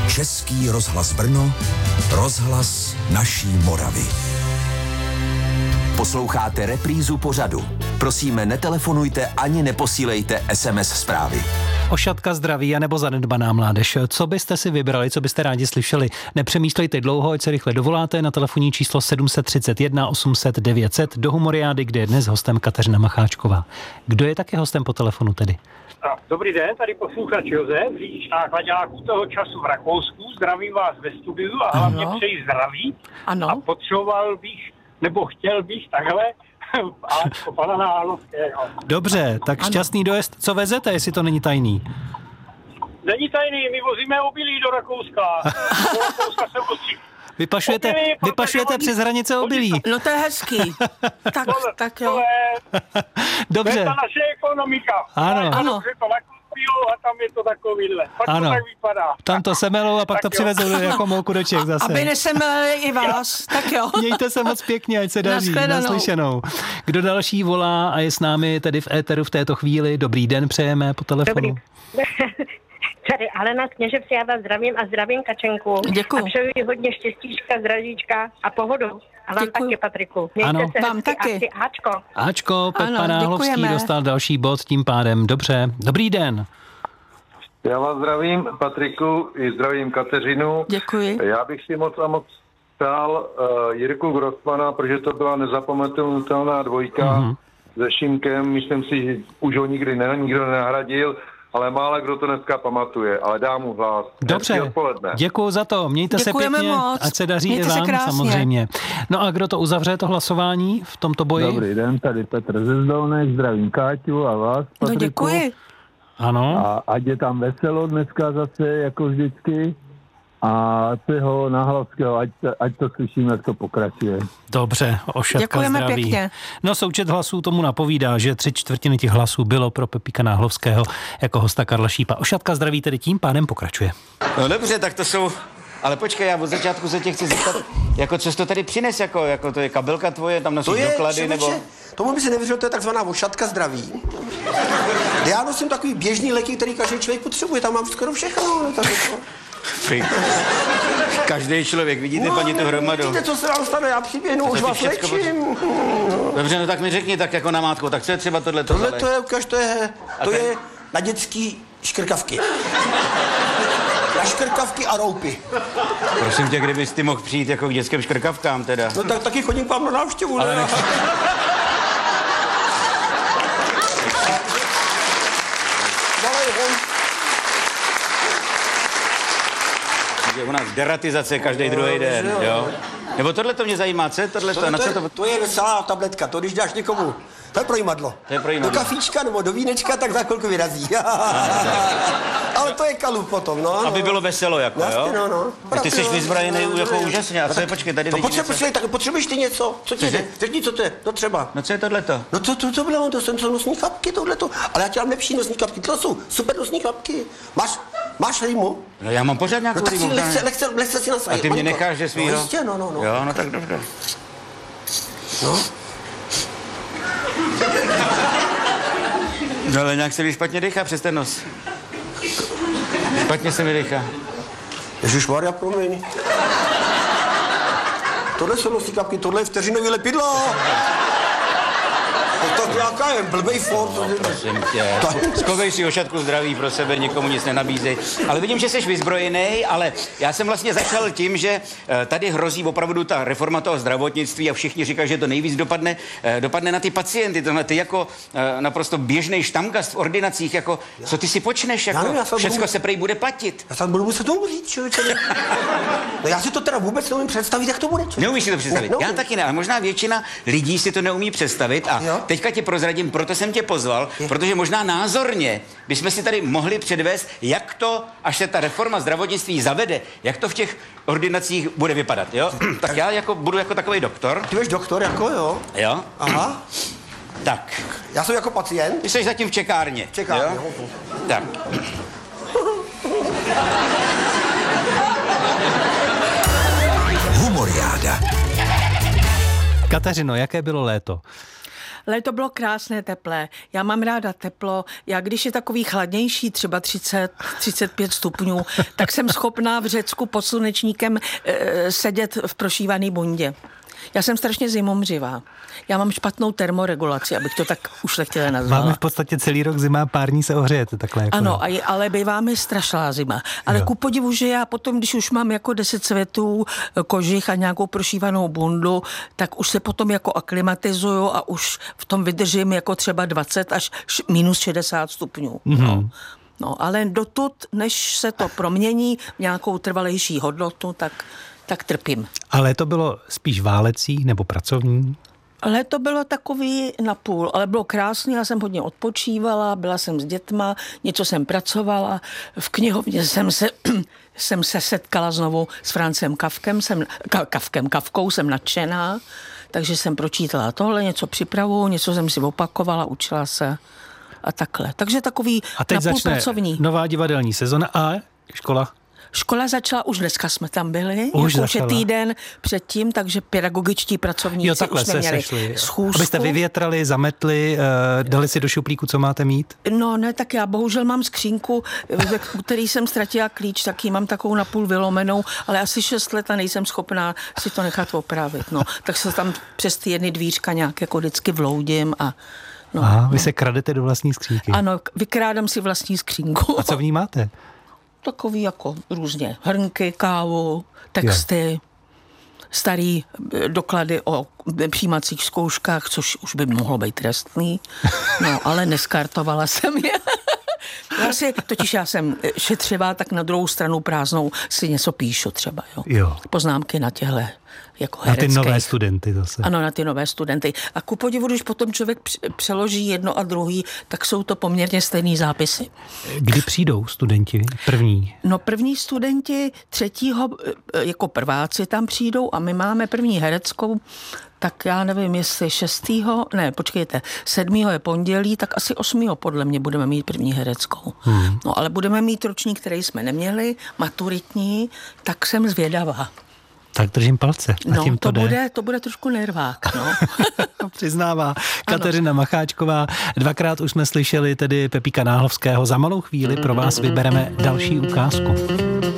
Český rozhlas Brno, rozhlas naší Moravy. Posloucháte reprízu pořadu. Prosíme, netelefonujte ani neposílejte SMS zprávy. Ošatka zdraví anebo zanedbaná mládež. Co byste si vybrali, co byste rádi slyšeli? Nepřemýšlejte dlouho, ať se rychle dovoláte na telefonní číslo 731 800 900 do Humoriády, kde je dnes hostem Kateřina Macháčková. Kdo je taky hostem po telefonu tedy? Dobrý den, tady posluchač Josef, řidič náklaďáků toho času v Rakousku. Zdravím vás ve studiu a hlavně přeji zdraví. Ano. A potřeboval bych, nebo chtěl bych takhle Ačko pana Náhlovského. Dobře, tak šťastný dojezd. Co vezete, jestli to není tajný? Není tajný, my vozíme obilí do Rakouska. Do Rakouska se vozí. Vypašujete přes hranice obilí. No to je hezký. tak jo. Dobře. To je ta naše ekonomika. Ano. Dobře to nakoupilo a tam je to takovýhle. Pak ano. to tak vypadá. Tam to semelou a pak tak to přivezou jako mouku do Čech zase. Aby nesemelili i vás. Tak jo. Mějte se moc pěkně, ať se daří. Nashledanou. Naslyšenou. Kdo další volá a je s námi tedy v éteru v této chvíli? Dobrý den, přejeme po telefonu. Dobrý. Tady Alena z Kněževce, já vás zdravím a zdravím Kačenku. Děkuju. A přeju jí hodně štěstíčka, zdravříčka a pohodu. A vám Děkuju. taky, Patriku. Mějte Ano. se Vám hezky taky. a si Ačko. Ačko, Pepa Ano, Náhlovský děkujeme. dostal další bod tím pádem. Dobře. Dobrý den. Já vás zdravím, Patriku, i zdravím Kateřinu. Děkuji. Já bych si moc a moc přál Jirku Grossmana, protože to byla nezapomenutelná dvojka se Šimkem. Myslím si, že už ho nikdo nenahradil, ale málo kdo to dneska pamatuje, ale dám mu hlas. Dobře, Hezký odpoledne. děkuju za to. Mějte Děkujeme se pěkně, moc. ať se daří Mějte i se vám krásně. samozřejmě. No a kdo to uzavře, to hlasování v tomto boji? Dobrý den, tady Petr ze Zdolnek, zdravím Káťu a vás, No Patriku. děkuji. Ano. A ať je tam veselo dneska zase, jako vždycky. A ho Náhlovského, ať to slyšíme, jak to pokračuje. Dobře, Ošatka Děkujeme zdraví. pěkně. No součet hlasů tomu napovídá, že 3/4 těch hlasů bylo pro Pepíka Náhlovského jako hosta Karla Šípa. Ošatka zdraví tedy tím pádem pokračuje. No dobře, tak to jsou... Ale počkej, já od začátku se tě chci zeptat, jako co jsi to tady přines, jako to je kabelka tvoje, tam nosíš doklady, nebo... Tomu by si nevěřil, to je takzvaná ošatka zdraví. Já nosím takový běžný léky, který každý člověk potřebuje, tam mám skoro všechno. Každý člověk, vidíte, paní tu hromadu. Vidíte, co se vám stane, já přiběhnu, už ty vás všecko léčím. Dobře, no tak mi řekni tak jako namátkou, tak co je třeba tohleto? Tohle to je, ukaž, to je na dětský škrkavky. Na škrkavky a roupy. Prosím tě, kdybys ty mohl přijít jako k dětským škrkavkám teda. No tak taky chodím k vám na návštěvu, Ale ne? Je u nás deratizace každý druhý den, jo? Nebo tohle to mě zajímá, co je tohle? Na co to... To je veselá tabletka, to když dáš někomu, to je projímadlo. To je projímadlo. Do kafíčka nebo do vínečka, tak za chvilku vyrazí. Ale to je kalup potom, no. Aby bylo veselo, jako, Jasně, jo? no. Ty jsi vyzbrojený jako úžasně. A co je, počkej, tady vidíš něco? Tak potřebuješ ty něco? Co ti jde? Řekni, co to je? To třeba. No co je tohleto? No to bylo, to jsou nosní chlapky, tohleto. Ale já ti dám lepší nosní chlapky, to jsou super nosní chlapky. Máš rýmu? No já mám pořád nějakou No tak si rýmu. lehce si nasadit. A ty mě necháš, že svýho? No jistě, no. Jo, no tak dobře. No. No ale nějak se mi špatně dýchá přes ten nos. Špatně se mi dýchá. Ježišmarja, promiň. Tohle jsou nosní kapky, tohle je vteřinový lepidlo. To nějaká je blbej Ford. Prosím tě. Schovej si Ošatku zdraví pro sebe, nikomu nic nenabízej. Ale vidím, že jsi vyzbrojený, ale já jsem vlastně začal tím, že tady hrozí opravdu ta reforma toho zdravotnictví a všichni říkají, že to nejvíc dopadne na ty pacienty. Tohle ty jako naprosto běžný štamgast v ordinacích, jako co ty si počneš, jako všecko se prej bude platit. Já tam budu muset tomu říct, člověče. No já si to teda vůbec neumím představit, jak to bude. Neumíš si to představit? No. Já taky ne, ale možná většina lidí si to neumí představit a teďka ti prozradím, proto jsem tě pozval, protože možná názorně bychom si tady mohli předvést, jak to, až se ta reforma zdravotnictví zavede, jak to v těch ordinacích bude vypadat, jo? Tak já budu jako takový doktor. Ty jsi doktor, jako jo? Jo? Aha. Tak. Já jsem jako pacient. Ty jsi zatím v čekárně. Čekárně, jo? Tak. Humoriáda. Kateřino, jaké bylo léto? Léto bylo krásné, teplé. Já mám ráda teplo. Já když je takový chladnější, třeba 30-35 stupňů, tak jsem schopná v Řecku pod slunečníkem sedět v prošívaný bundě. Já jsem strašně zimomřivá. Já mám špatnou termoregulaci, abych to tak ušlechtile nazvala. Máme v podstatě celý rok zima, pár dní se ohřejete takhle. Jako ano, ale bývá mi strašná zima. Ale ku podivu, že já potom, když už mám jako 10 cvetů, kožich a nějakou prošívanou bundu, tak už se potom jako aklimatizuju a už v tom vydržím jako třeba 20 až minus 60 stupňů. Mm-hmm. No, ale dotud, než se to promění v nějakou trvalejší hodnotu, tak trpím. Ale to bylo spíš válecí nebo pracovní? Léto bylo takový napůl, ale bylo krásný, já jsem hodně odpočívala, byla jsem s dětma, něco jsem pracovala, v knihovně jsem se setkala znovu s Francem Kafkou, jsem nadšená, takže jsem pročítala tohle, něco připravu, něco jsem si opakovala, učila se a takhle. Takže takový a teď napůl začne pracovní. Nová divadelní sezona a škola? Škola začala, už dneska jsme tam byli, už je týden předtím, takže pedagogičtí pracovníci už neměli schůzku. Abyste vyvětrali, zametli, dali si do šuplíku, co máte mít? No ne, tak já bohužel mám skřínku, u který jsem ztratila klíč, tak ji mám takovou napůl vylomenou, ale asi 6 let a nejsem schopná si to nechat opravit. No. Tak se tam přes ty jedny dvířka nějak jako vždycky vloudím a no. Aha, vy se kradete do vlastní skřínky. Ano, vykrádám si vlastní skřínku. A co v ní máte? Takový jako různě hrnky, kávu, texty, starý doklady o přijímacích zkouškách, což už by mohlo být trestný, no, ale neskartovala jsem je. Já jsem šetřivá, tak na druhou stranu prázdnou si něco píšu třeba, jo. Poznámky na těhle jako hereckých. Na ty nové studenty zase. Ano, na ty nové studenty. A ku podivu, když potom člověk přeloží jedno a druhý, tak jsou to poměrně stejný zápisy. Kdy přijdou studenti první? No první studenti 3. jako prváci tam přijdou a my máme první hereckou, tak já nevím, jestli 7. je pondělí, tak asi 8. podle mě budeme mít první hereckou. No ale budeme mít ročník, který jsme neměli, maturitní, tak jsem zvědavá. Tak držím palce. No, to bude trošku nervák, no. Přiznává Kateřina Macháčková. 2krát už jsme slyšeli tedy Pepíka Náhlovského. Za malou chvíli pro vás vybereme další ukázku.